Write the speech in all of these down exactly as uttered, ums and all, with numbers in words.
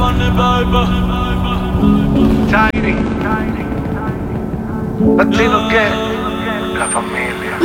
Tiny, Latino che la familia.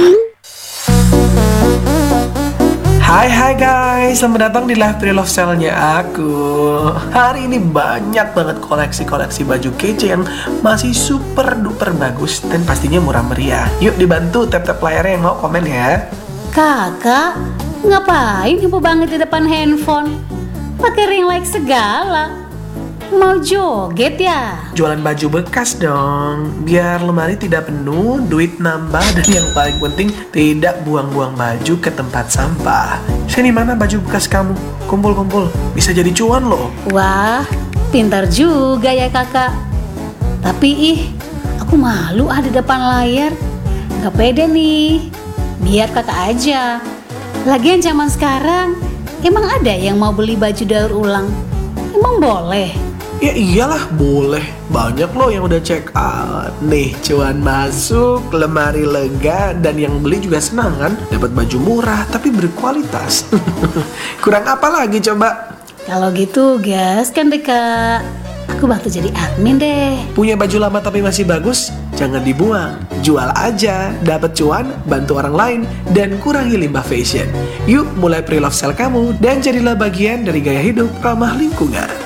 Hai hai guys, selamat datang di live pre-love sale-nya aku. Hari ini banyak banget koleksi-koleksi baju kece yang masih super duper bagus dan pastinya murah meriah. Yuk dibantu tap-tap layarnya yang mau komen ya. Kakak, ngapain heboh banget di depan handphone? Pakai ring light segala. Mau joget ya? Jualan baju bekas dong, biar lemari tidak penuh, duit nambah, dan yang paling penting tidak buang-buang baju ke tempat sampah. Sini mana baju bekas kamu? Kumpul-kumpul, bisa jadi cuan loh. Wah, pintar juga ya kakak. Tapi ih, aku malu ah di depan layar. Gak pede nih, biar kakak aja. Lagian zaman sekarang, emang ada yang mau beli baju daur ulang? Emang boleh? Ya iyalah boleh, banyak loh yang udah check out. Nih cuan masuk, lemari lega, dan yang beli juga senang kan? Dapat baju murah tapi berkualitas. Kurang apa lagi coba? Kalau gitu gas kan deh kak. Aku bantu jadi admin deh. Punya baju lama tapi masih bagus? Jangan dibuang, jual aja, dapat cuan, bantu orang lain, dan kurangi limbah fashion. Yuk mulai pre-love sale kamu dan jadilah bagian dari gaya hidup ramah lingkungan.